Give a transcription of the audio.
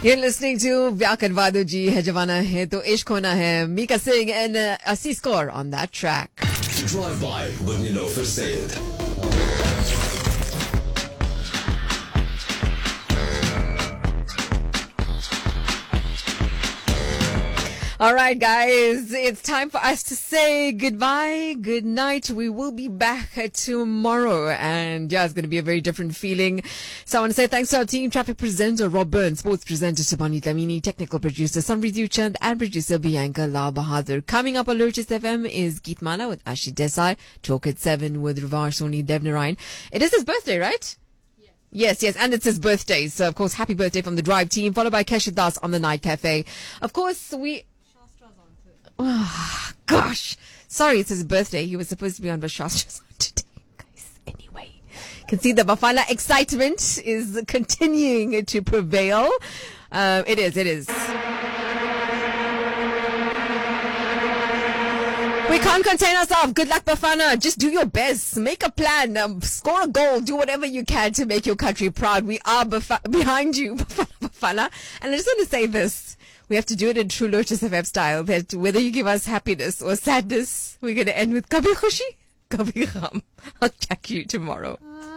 You're listening to Vyakan Vadu Ji Hai Jawana Hai To Ishq Hona Hai. Mika Singh and Asi Score on that track. Drive by with Nilofer Sayed. All right, guys, it's time for us to say goodbye, good night. We will be back tomorrow, and yeah, it's going to be a very different feeling. So I want to say thanks to our team, traffic presenter Rob Burns, sports presenter Shabani Tamini, technical producer Samriddhi Chand, and producer Bianca La Bahadur. Coming up on Lotus FM is Geetmala with Ashi Desai, Talk at 7 with Ravar Soni Devnarayan. It is his birthday, right? Yes, and it's his birthday. So, of course, happy birthday from the Drive team, followed by Kesha Das on the Night Cafe. Of course, oh, gosh. Sorry, it's his birthday. He was supposed to be on, but Shastra's on today, guys. Anyway, you can see the Bafana excitement is continuing to prevail. It is. We can't contain ourselves. Good luck, Bafana. Just do your best. Make a plan. Score a goal. Do whatever you can to make your country proud. We are behind you, Bafana. And I just want to say this. We have to do it in true Lotus FM style. That whether you give us happiness or sadness, we're going to end with Kabhi Khushi, Kabhi Gham. I'll check you tomorrow.